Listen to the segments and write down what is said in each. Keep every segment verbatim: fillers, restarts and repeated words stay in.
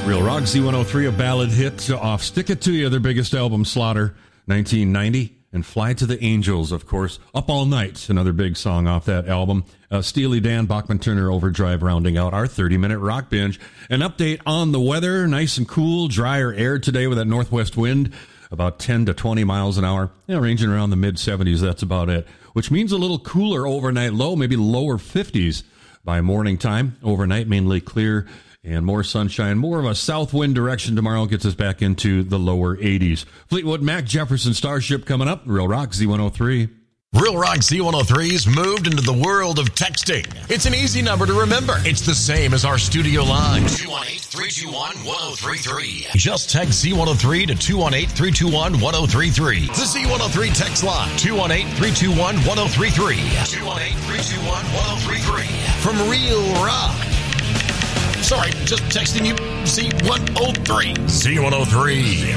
Real Rock Z one oh three, a ballad hit off Stick It To You, their biggest album, Slaughter, nineteen ninety. And Fly to the Angels, of course. Up All Night, another big song off that album. Uh, Steely Dan, Bachman Turner Overdrive, rounding out our thirty-minute rock binge. An update on the weather, nice and cool, drier air today with that northwest wind, about ten to twenty miles an hour, yeah, ranging around the mid seventies, that's about it. Which means a little cooler overnight low, maybe lower fifties by morning time. Overnight, mainly clear and more sunshine. More of a south wind direction tomorrow gets us back into the lower eighties. Fleetwood Mac, Jefferson Starship coming up. Real Rock Z one oh three. Real Rock Z one oh three's moved into the world of texting. It's an easy number to remember. It's the same as our studio line. two one eight, three two one, one oh three three. Just text Z one oh three to two one eight, three two one, one oh three three. The Z one oh three text line. two one eight, three two one, one oh three three. two one eight, three two one, one oh three three. From Real Rock. Sorry, just texting you Z one oh three. Z one oh three.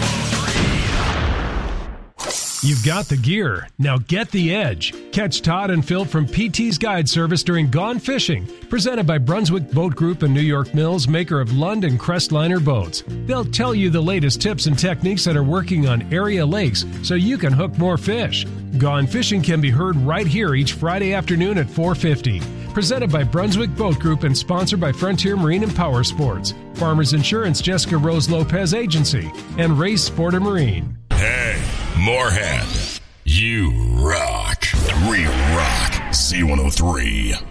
You've got the gear. Now get the edge. Catch Todd and Phil from P T's Guide Service during Gone Fishing, presented by Brunswick Boat Group and New York Mills, maker of Lund and Crestliner boats. They'll tell you the latest tips and techniques that are working on area lakes so you can hook more fish. Gone Fishing can be heard right here each Friday afternoon at four fifty. Presented by Brunswick Boat Group and sponsored by Frontier Marine and Power Sports, Farmers Insurance, Jessica Rose Lopez Agency, and Race Sport and Marine. Hey, Moorhead, you rock. Real Rock Z one oh three.